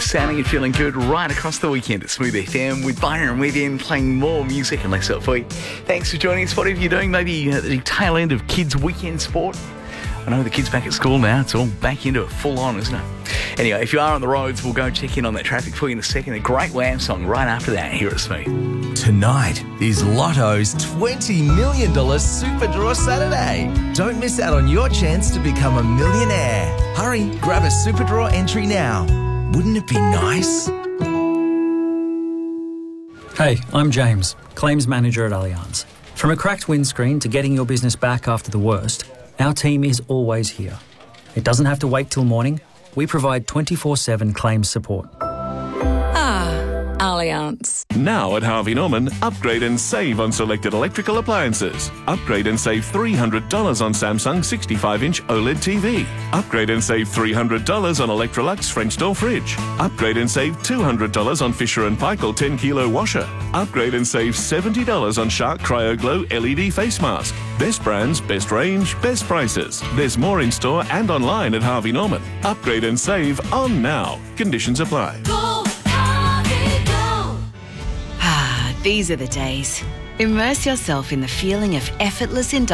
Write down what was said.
sounding and feeling good right across the weekend at Smooth FM with Byron Within playing more music and less up for you. Thanks for joining us. Whatever you're doing, maybe at the tail end of kids' weekend sport. I know the kids back at school now. It's all back into it full on, isn't it? Anyway, if you are on the roads, we'll go check in on that traffic for you in a second. A great Wham song right after that here at Smooth. Tonight is Lotto's $20 million Super Draw Saturday. Don't miss out on your chance to become a millionaire. Hurry, grab a Super Draw entry now. Wouldn't it be nice? Hey, I'm James, Claims Manager at Allianz. From a cracked windscreen to getting your business back after the worst, our team is always here. It doesn't have to wait till morning. We provide 24/7 claims support. Allianz. Now at Harvey Norman, upgrade and save on selected electrical appliances. Upgrade and save $300 on Samsung 65-inch OLED TV. Upgrade and save $300 on Electrolux French door fridge. Upgrade and save $200 on Fisher & Paykel 10-kilo washer. Upgrade and save $70 on Shark Cryo Glow LED face mask. Best brands, best range, best prices. There's more in store and online at Harvey Norman. Upgrade and save on now. Conditions apply. These are the days. Immerse yourself in the feeling of effortless indulgence.